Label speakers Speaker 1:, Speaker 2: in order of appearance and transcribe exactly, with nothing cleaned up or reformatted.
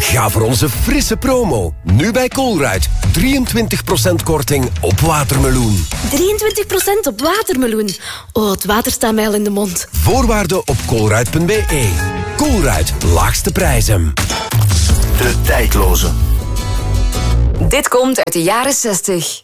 Speaker 1: Ga voor onze frisse promo. Nu bij Colruyt. drieëntwintig procent korting op watermeloen.
Speaker 2: drieëntwintig procent op watermeloen. Oh, het water staat mij al in de mond.
Speaker 1: Voorwaarden op colruyt punt b e. Colruyt, laagste prijzen.
Speaker 3: De tijdloze.
Speaker 4: Dit komt uit de jaren zestig.